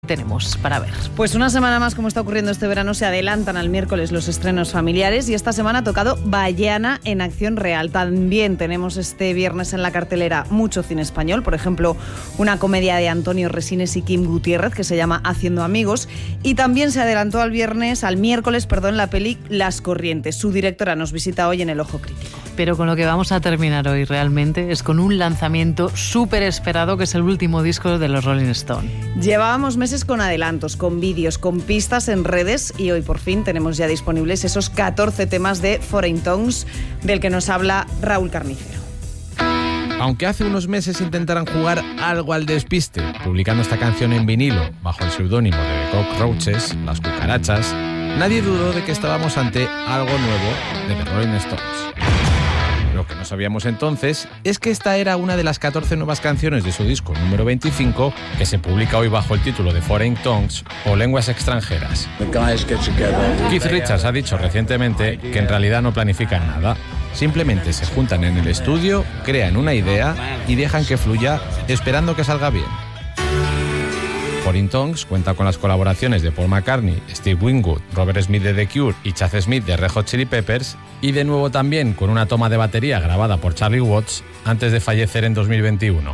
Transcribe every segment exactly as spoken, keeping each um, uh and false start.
tenemos para ver? Pues una semana más, como está ocurriendo este verano, se adelantan al miércoles los estrenos familiares y esta semana ha tocado Vaiana en acción real. También tenemos este viernes en la cartelera mucho cine español, por ejemplo, una comedia de Antonio Resines y Kim Gutiérrez que se llama Haciendo Amigos, y también se adelantó al viernes, al miércoles, perdón, la peli Las Corrientes. Su directora nos visita hoy en El Ojo Crítico. Pero con lo que vamos a terminar hoy realmente es con un lanzamiento súper esperado, que es el último disco de los Rolling Stones. Llevábamos meses con adelantos, con vídeos, con pistas en redes, y hoy por fin tenemos ya disponibles esos catorce temas de Foreign Tongues, del que nos habla Raúl Carnicero. Aunque hace unos meses intentaran jugar algo al despiste, publicando esta canción en vinilo bajo el seudónimo de The Cockroaches, Las Cucarachas, nadie dudó de que estábamos ante algo nuevo de The Rolling Stones. Lo que no sabíamos entonces es que esta era una de las catorce nuevas canciones de su disco número veinticinco, que se publica hoy bajo el título de Foreign Tongues o Lenguas Extranjeras. Keith Richards ha dicho recientemente que en realidad no planifican nada. Simplemente se juntan en el estudio, crean una idea y dejan que fluya, esperando que salga bien. Foreign Tongues cuenta con las colaboraciones de Paul McCartney, Steve Winwood, Robert Smith de The Cure y Chad Smith de Red Hot Chili Peppers, y de nuevo también con una toma de batería grabada por Charlie Watts antes de fallecer en dos mil veintiuno.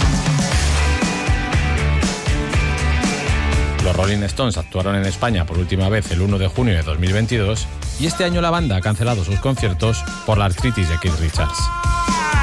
Los Rolling Stones actuaron en España por última vez el uno de junio de dos mil veintidós y este año la banda ha cancelado sus conciertos por la artritis de Keith Richards.